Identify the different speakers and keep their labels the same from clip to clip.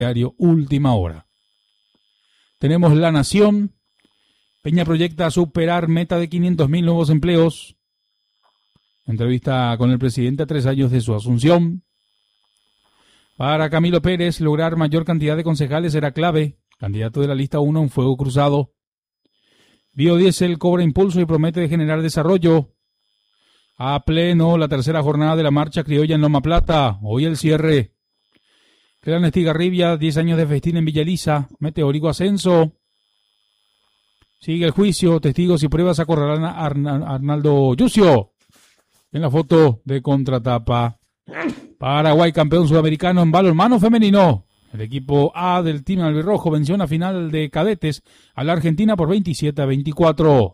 Speaker 1: diario Última Hora. Tenemos La Nación. Peña proyecta superar meta de 500.000 nuevos empleos. Entrevista con el presidente a 3 años de su asunción. Para Camilo Pérez, lograr mayor cantidad de concejales será clave. Candidato de la lista 1 en fuego cruzado. Biodiesel cobra impulso y promete generar desarrollo. A pleno, la tercera jornada de la marcha criolla en Loma Plata. Hoy el cierre. Clan Estigarribia, 10 años de festín en Villa Elisa. Meteórico ascenso. Sigue el juicio. Testigos y pruebas acorralan a Arnaldo Yucio. En la foto de contratapa. Paraguay, campeón sudamericano en balonmano femenino. El equipo A del Team Albirrojo venció en la final de cadetes a la Argentina por 27-24.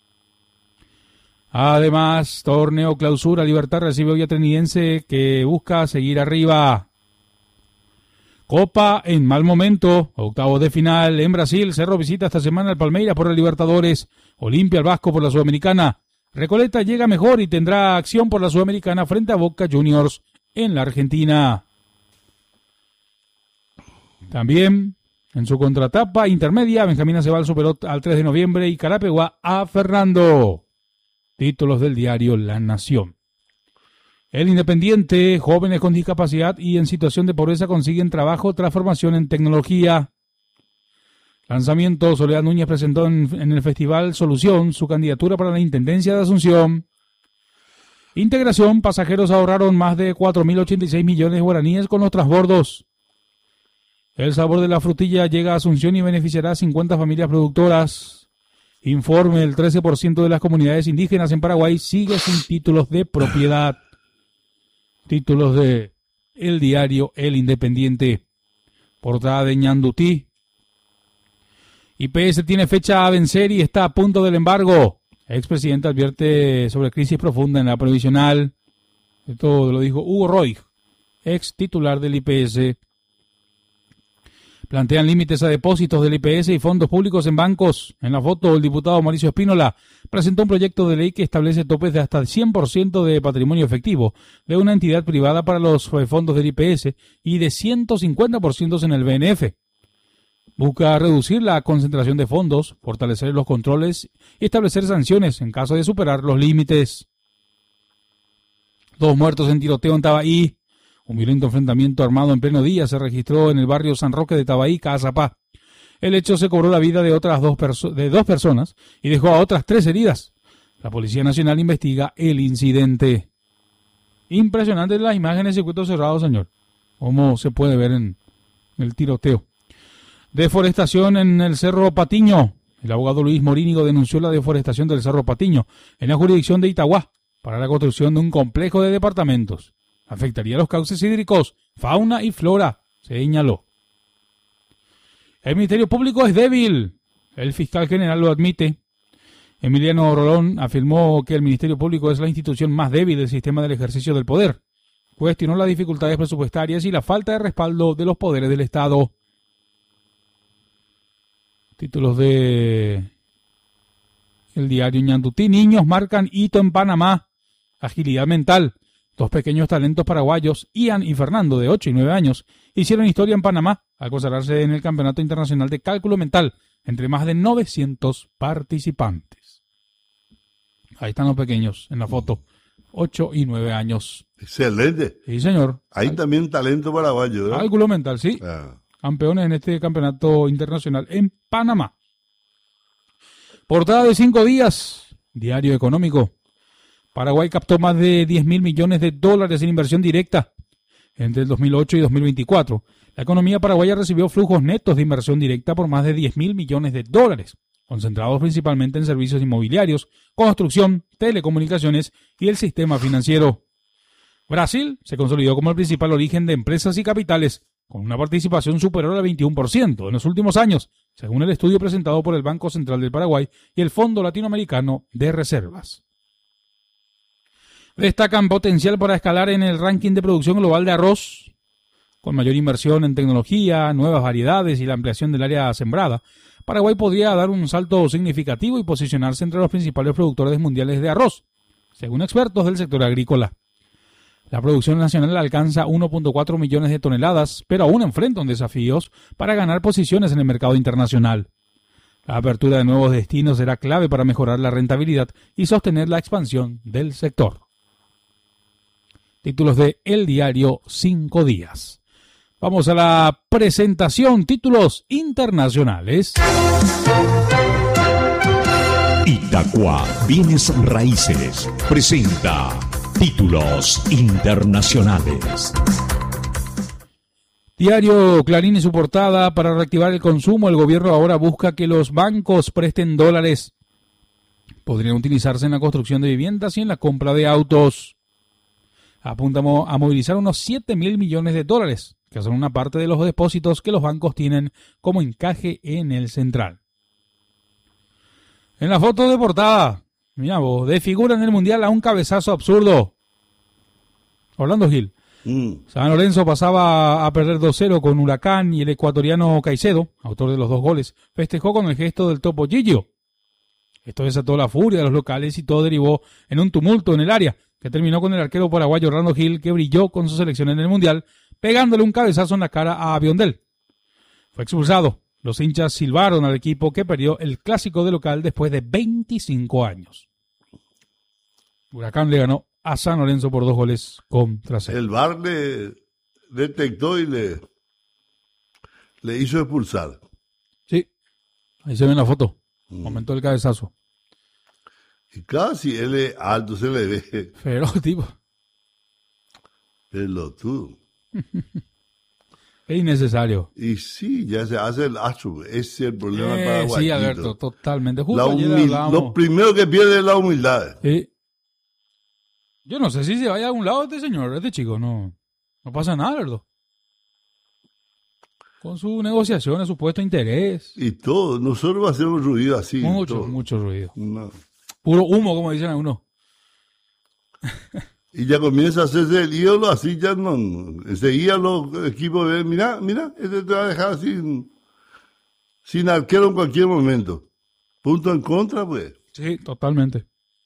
Speaker 1: Además, torneo clausura, Libertad recibe hoy a Trinidense que busca seguir arriba. Copa en mal momento, octavos de final en Brasil. Cerro visita esta semana al Palmeiras por la Libertadores. Olimpia al Vasco por la Sudamericana. Recoleta llega mejor y tendrá acción por la Sudamericana frente a Boca Juniors en la Argentina. También en su contratapa intermedia, Benjamín Aceval superó al 3 de noviembre y Carapeguá a Fernando. Títulos del diario La Nación. El Independiente, jóvenes con discapacidad y en situación de pobreza consiguen trabajo tras formación en tecnología. Lanzamiento, Soledad Núñez presentó en el Festival Solución su candidatura para la Intendencia de Asunción. Integración, pasajeros ahorraron más de 4.086 millones de guaraníes con los transbordos. El sabor de la frutilla llega a Asunción y beneficiará a 50 familias productoras. Informe, el 13% de las comunidades indígenas en Paraguay sigue sin títulos de propiedad. Títulos de el diario El Independiente. Portada de Ñandutí. IPS tiene fecha a vencer y está a punto del embargo. Expresidente advierte sobre crisis profunda en la provisional. Esto lo dijo Hugo Roig, ex titular del IPS. Plantean límites a depósitos del IPS y fondos públicos en bancos. En la foto, el diputado Mauricio Espínola presentó un proyecto de ley que establece topes de hasta el 100% de patrimonio efectivo de una entidad privada para los fondos del IPS y de 150% en el BNF. Busca reducir la concentración de fondos, fortalecer los controles y establecer sanciones en caso de superar los límites. 2 muertos en tiroteo en Tabaí. Un violento enfrentamiento armado en pleno día se registró en el barrio San Roque de Tabaí, Caazapá. El hecho se cobró la vida de otras dos personas y dejó a otras 3 heridas. La Policía Nacional investiga el incidente. Impresionante las imágenes de circuito cerrado, señor. Como se puede ver en el tiroteo. Deforestación en el Cerro Patiño. El abogado Luis Morínigo denunció la deforestación del Cerro Patiño en la jurisdicción de Itagüá para la construcción de un complejo de departamentos. Afectaría los cauces hídricos, fauna y flora, señaló. El Ministerio Público es débil. El fiscal general lo admite. Emiliano Rolón afirmó que el Ministerio Público es la institución más débil del sistema del ejercicio del poder. Cuestionó las dificultades presupuestarias y la falta de respaldo de los poderes del Estado. Títulos de el diario Ñandutí. Niños marcan hito en Panamá. Agilidad mental. 2 pequeños talentos paraguayos, Ian y Fernando, de 8 y 9 años, hicieron historia en Panamá al consagrarse en el Campeonato Internacional de Cálculo Mental entre más de 900 participantes. Ahí están los pequeños en la foto, 8 y 9 años.
Speaker 2: Excelente.
Speaker 1: Sí, señor.
Speaker 2: Hay también talento paraguayo, ¿verdad?
Speaker 1: Cálculo mental, sí. Campeones en este Campeonato Internacional en Panamá. Portada de 5 días, Diario Económico. Paraguay captó más de 10.000 millones de dólares en inversión directa entre el 2008 y 2024. La economía paraguaya recibió flujos netos de inversión directa por más de 10.000 millones de dólares, concentrados principalmente en servicios inmobiliarios, construcción, telecomunicaciones y el sistema financiero. Brasil se consolidó como el principal origen de empresas y capitales, con una participación superior al 21% en los últimos años, según el estudio presentado por el Banco Central del Paraguay y el Fondo Latinoamericano de Reservas. Destacan potencial para escalar en el ranking de producción global de arroz, con mayor inversión en tecnología, nuevas variedades y la ampliación del área sembrada. Paraguay podría dar un salto significativo y posicionarse entre los principales productores mundiales de arroz, según expertos del sector agrícola. La producción nacional alcanza 1.4 millones de toneladas, pero aún enfrentan desafíos para ganar posiciones en el mercado internacional. La apertura de nuevos destinos será clave para mejorar la rentabilidad y sostener la expansión del sector. Títulos de El Diario 5 Días. Vamos a la presentación, títulos internacionales.
Speaker 3: Itaqua Bienes Raíces presenta títulos internacionales.
Speaker 1: Diario Clarín y su portada: para reactivar el consumo, el gobierno ahora busca que los bancos presten dólares. Podrían utilizarse en la construcción de viviendas y en la compra de autos. Apuntamos a movilizar unos 7.000 millones de dólares, que son una parte de los depósitos que los bancos tienen como encaje en el central. En la foto de portada, mira vos, desfigura en el Mundial a un cabezazo absurdo. Orlando Gil. San Lorenzo pasaba a perder 2-0 con Huracán y el ecuatoriano Caicedo, autor de los 2 goles, festejó con el gesto del Topo Gigio. Esto desató la furia de los locales y todo derivó en un tumulto en el área, que terminó con el arquero paraguayo Orlando Gil, que brilló con su selección en el Mundial, pegándole un cabezazo en la cara a Biondel. Fue expulsado. Los hinchas silbaron al equipo que perdió el clásico de local después de 25 años. Huracán le ganó a San Lorenzo por 2 goles contra 0.
Speaker 2: El VAR le detectó y le hizo expulsar.
Speaker 1: Sí, ahí se ve en la foto. Momento del cabezazo.
Speaker 2: Y casi él es alto, se le ve.
Speaker 1: Feroz tipo.
Speaker 2: Pelotudo.
Speaker 1: Es innecesario.
Speaker 2: Y sí, ya se hace el astro. Ese es el problema para
Speaker 1: Sí, Alberto, totalmente. Justo ayer hablábamos.
Speaker 2: Lo primero que pierde es la humildad.
Speaker 1: Sí. Yo no sé si se vaya a algún lado este señor, este chico. No pasa nada, Alberto. Con su negociación, su puesto de interés.
Speaker 2: Y todo. Nosotros hacemos ruido así.
Speaker 1: Mucho ruido.
Speaker 2: No.
Speaker 1: Puro humo, como dicen algunos.
Speaker 2: Y ya comienza a hacerse el ídolo, así ya no. Enseguida los equipos ven, mira, este te va a dejar sin arquero en cualquier momento. Punto en contra, pues.
Speaker 1: Sí, totalmente.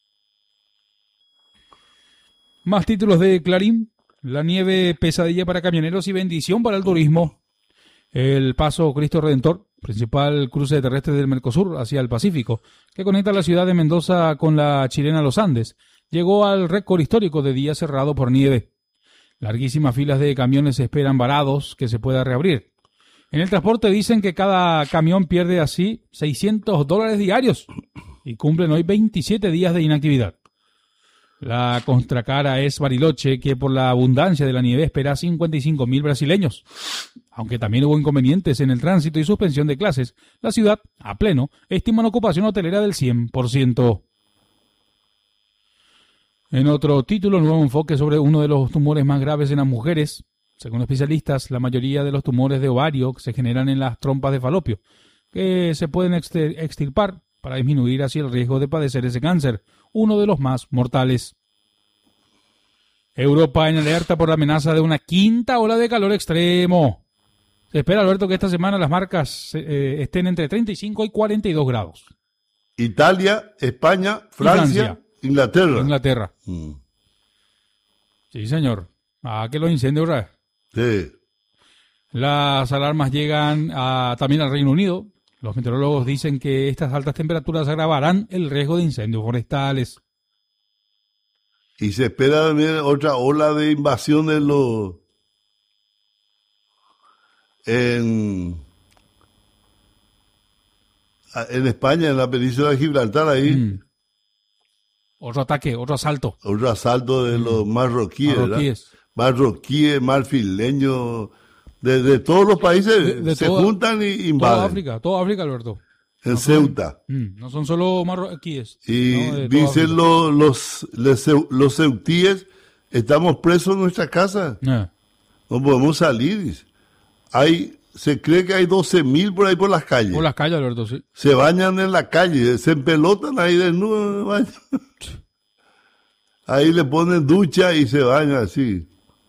Speaker 1: Más títulos de Clarín. La nieve, pesadilla para camioneros y bendición para el turismo. El Paso Cristo Redentor, principal cruce terrestre del Mercosur hacia el Pacífico, que conecta la ciudad de Mendoza con la chilena Los Andes, llegó al récord histórico de día cerrado por nieve. Larguísimas filas de camiones esperan varados que se pueda reabrir. En el transporte dicen que cada camión pierde así $600 diarios y cumplen hoy 27 días de inactividad. La contracara es Bariloche, que por la abundancia de la nieve espera 55.000 brasileños. Aunque también hubo inconvenientes en el tránsito y suspensión de clases, la ciudad, a pleno, estima una ocupación hotelera del 100%. En otro título, nuevo enfoque sobre uno de los tumores más graves en las mujeres. Según especialistas, la mayoría de los tumores de ovario se generan en las trompas de falopio, que se pueden extirpar para disminuir así el riesgo de padecer ese cáncer, uno de los más mortales. Europa en alerta por la amenaza de una quinta ola de calor extremo. Se espera, Alberto, que esta semana las marcas estén entre 35 y 42 grados.
Speaker 2: Italia, España, Francia. Inglaterra.
Speaker 1: Sí, señor. Que los incendios, ¿verdad?
Speaker 2: Sí.
Speaker 1: Las alarmas llegan también al Reino Unido. Los meteorólogos dicen que estas altas temperaturas agravarán el riesgo de incendios forestales.
Speaker 2: Y se espera también otra ola de invasión de los... En España, en la península de Gibraltar, ahí...
Speaker 1: Otro ataque, otro asalto.
Speaker 2: Otro asalto de los marroquíes. Marroquíes, marfileños, de todos los países se juntan y invaden.
Speaker 1: Toda África, Alberto.
Speaker 2: En Ceuta.
Speaker 1: No son solo marroquíes.
Speaker 2: Y dicen los ceutíes, estamos presos en nuestra casa. No podemos salir. Dice. Se cree que hay 12.000 por ahí por las calles.
Speaker 1: Por las calles, Alberto, sí.
Speaker 2: Se bañan en la calle, se empelotan ahí desnudos. Ahí le ponen ducha y se bañan así.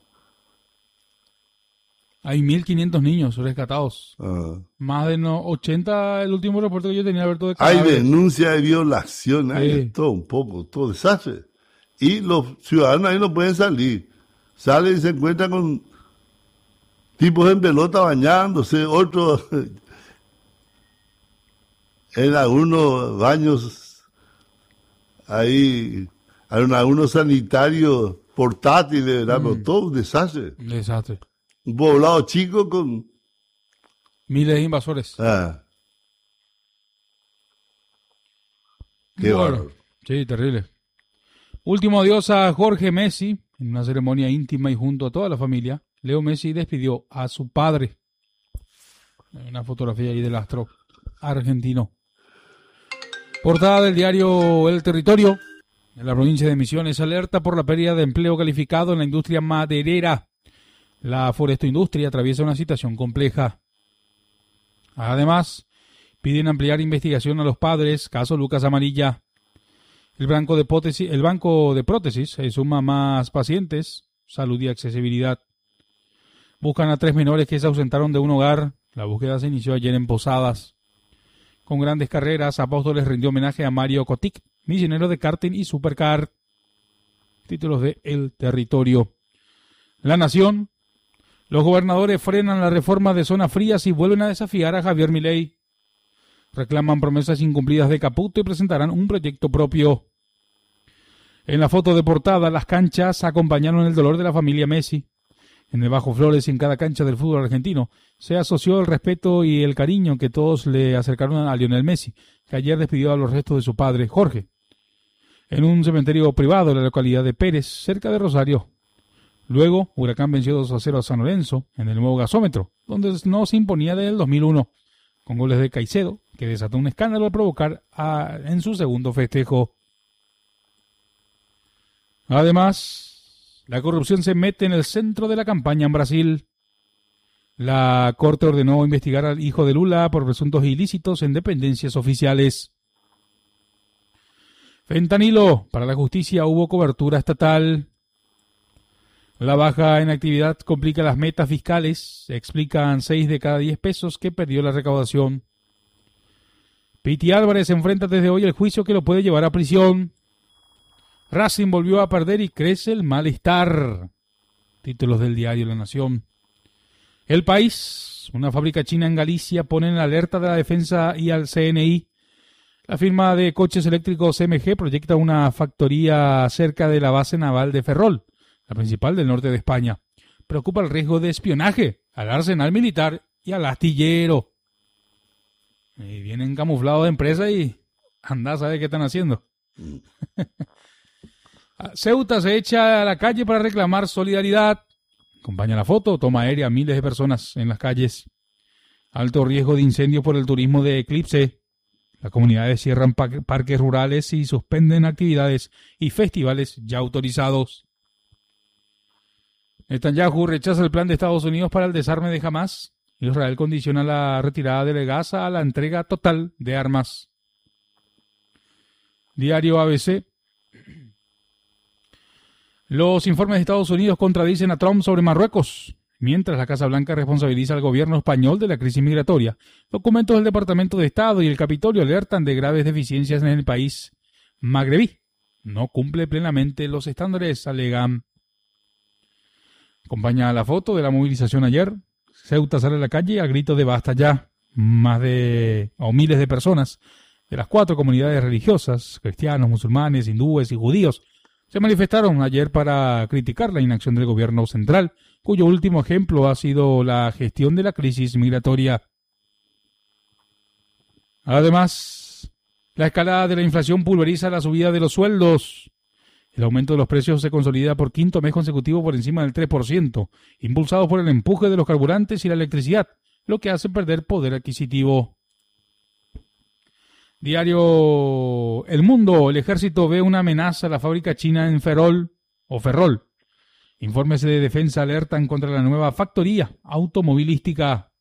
Speaker 1: Hay 1.500 niños rescatados. Más de 80, el último reporte que yo tenía, Alberto, de
Speaker 2: cadáveres. Hay denuncia de violación, hay todo un poco, todo desastre. Y los ciudadanos ahí no pueden salir. sale y se encuentra con tipos en pelota bañándose, otros en algunos baños ahí, en algunos sanitarios portátiles, ¿verdad? Pero todo un desastre.
Speaker 1: Desastre.
Speaker 2: Un poblado chico con
Speaker 1: miles de invasores.
Speaker 2: Qué bárbaro.
Speaker 1: Sí, terrible. Último adiós a Jorge Messi. En una ceremonia íntima y junto a toda la familia, Leo Messi despidió a su padre. Hay una fotografía ahí del astro argentino. Portada del diario El Territorio. En la provincia de Misiones, alerta por la pérdida de empleo calificado en la industria maderera. La forestoindustria atraviesa una situación compleja. Además, piden ampliar investigación a los padres, caso Lucas Amarilla. El banco de prótesis suma más pacientes, salud y accesibilidad. Buscan a 3 menores que se ausentaron de un hogar. La búsqueda se inició ayer en Posadas. Con grandes carreras, Apóstoles rindió homenaje a Mario Kotick, misionero de karting y supercar. Títulos de El Territorio. La Nación. Los gobernadores frenan la reforma de zonas frías y vuelven a desafiar a Javier Milei. Reclaman promesas incumplidas de Caputo y presentarán un proyecto propio. En la foto de portada, las canchas acompañaron el dolor de la familia Messi. En el Bajo Flores y en cada cancha del fútbol argentino se asoció el respeto y el cariño que todos le acercaron a Lionel Messi, que ayer despidió a los restos de su padre, Jorge, en un cementerio privado en la localidad de Pérez, cerca de Rosario. Luego, Huracán venció 2-0 a San Lorenzo en el nuevo gasómetro, donde no se imponía desde el 2001, con goles de Caicedo, que desató un escándalo al provocar en su segundo festejo. Además, la corrupción se mete en el centro de la campaña en Brasil. La Corte ordenó investigar al hijo de Lula por presuntos ilícitos en dependencias oficiales. Fentanilo. Para la justicia hubo cobertura estatal. La baja en actividad complica las metas fiscales. Explican 6 de cada 10 pesos que perdió la recaudación. Piti Álvarez enfrenta desde hoy el juicio que lo puede llevar a prisión. Racing volvió a perder y crece el malestar. Títulos del diario La Nación. El País. Una fábrica china en Galicia pone en alerta de la defensa y al CNI. La firma de coches eléctricos MG proyecta una factoría cerca de la base naval de Ferrol, la principal del norte de España. Preocupa el riesgo de espionaje al arsenal militar y al astillero. Y vienen camuflados de empresa y anda a saber qué están haciendo. Ceuta se echa a la calle para reclamar solidaridad. Acompaña la foto, toma aérea, miles de personas en las calles. Alto riesgo de incendios por el turismo de eclipse. Las comunidades cierran parques rurales y suspenden actividades y festivales ya autorizados. Netanyahu rechaza el plan de Estados Unidos para el desarme de Hamás. Israel condiciona la retirada de Gaza a la entrega total de armas. Diario ABC. Los informes de Estados Unidos contradicen a Trump sobre Marruecos. Mientras la Casa Blanca responsabiliza al gobierno español de la crisis migratoria, documentos del Departamento de Estado y el Capitolio alertan de graves deficiencias en el país magrebí. No cumple plenamente los estándares, alegan. Acompaña la foto de la movilización ayer. Ceuta sale a la calle a grito de basta ya. Miles de personas de las 4 comunidades religiosas, cristianos, musulmanes, hindúes y judíos, se manifestaron ayer para criticar la inacción del gobierno central, cuyo último ejemplo ha sido la gestión de la crisis migratoria. Además, la escalada de la inflación pulveriza la subida de los sueldos. El aumento de los precios se consolida por 5º mes consecutivo por encima del 3%, impulsado por el empuje de los carburantes y la electricidad, lo que hace perder poder adquisitivo. Diario El Mundo. El ejército ve una amenaza a la fábrica china en Ferrol. Informes de defensa alertan contra la nueva factoría automovilística.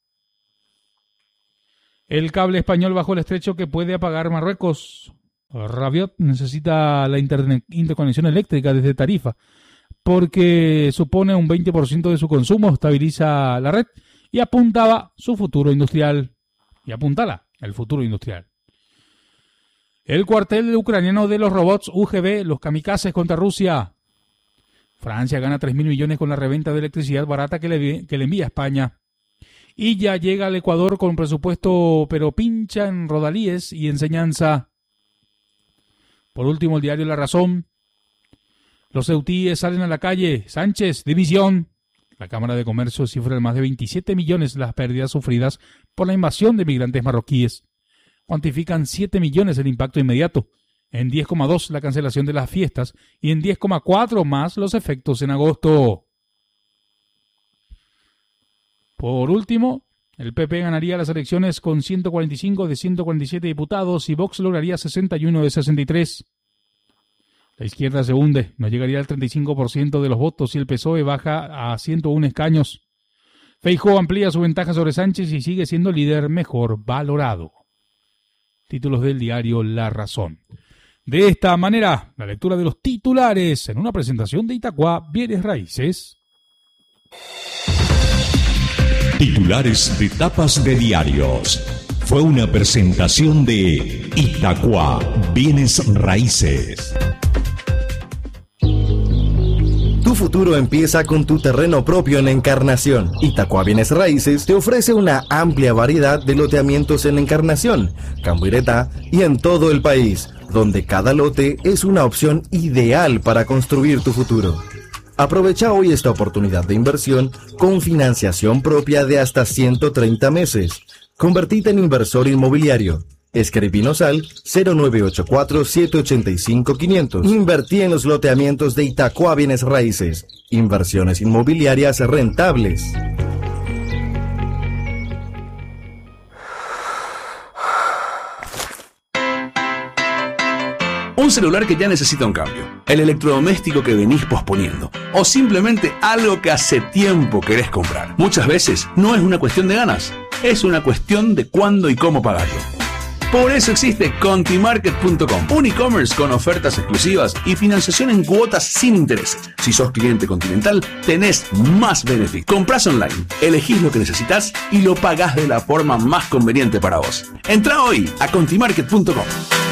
Speaker 1: El cable español bajo el estrecho que puede apagar Marruecos. Rabiot necesita la interconexión eléctrica desde Tarifa porque supone un 20% de su consumo, estabiliza la red y apuntala el futuro industrial. El cuartel ucraniano de los robots UGV, los kamikazes contra Rusia. Francia gana 3.000 millones con la reventa de electricidad barata que le envía a España. Y ya llega al Ecuador con presupuesto pero pincha en rodalíes y enseñanza. Por último, el diario La Razón. Los ceutíes salen a la calle. Sánchez, división. La Cámara de Comercio cifra en más de 27 millones las pérdidas sufridas por la invasión de migrantes marroquíes. Cuantifican 7 millones el impacto inmediato. En 10,2 la cancelación de las fiestas y en 10,4 más los efectos en agosto. Por último, el PP ganaría las elecciones con 145 de 147 diputados y Vox lograría 61 de 63. La izquierda se hunde, no llegaría al 35% de los votos y el PSOE baja a 101 escaños. Feijóo amplía su ventaja sobre Sánchez y sigue siendo el líder mejor valorado. Títulos del diario La Razón. De esta manera, la lectura de los titulares en una presentación de Itacua Bienes Raíces.
Speaker 3: Titulares de tapas de diarios. Fue una presentación de Itacua Bienes Raíces.
Speaker 4: Tu futuro empieza con tu terreno propio en Encarnación. Itacua Bienes Raíces te ofrece una amplia variedad de loteamientos en Encarnación, Cambuiretá y en todo el país, donde cada lote es una opción ideal para construir tu futuro. Aprovecha hoy esta oportunidad de inversión con financiación propia de hasta 130 meses. Convertite en inversor inmobiliario. Escribinos al 0984-785-500. Invertí en los loteamientos de Itacua Bienes Raíces. Inversiones inmobiliarias rentables.
Speaker 5: Un celular que ya necesita un cambio, el electrodoméstico que venís posponiendo, o simplemente algo que hace tiempo querés comprar. Muchas veces no es una cuestión de ganas, es una cuestión de cuándo y cómo pagarlo. Por eso existe Contimarket.com, un e-commerce con ofertas exclusivas y financiación en cuotas sin intereses. Si sos cliente Continental, tenés más beneficios. Comprás online, elegís lo que necesitas y lo pagás de la forma más conveniente para vos. Entrá hoy a Contimarket.com.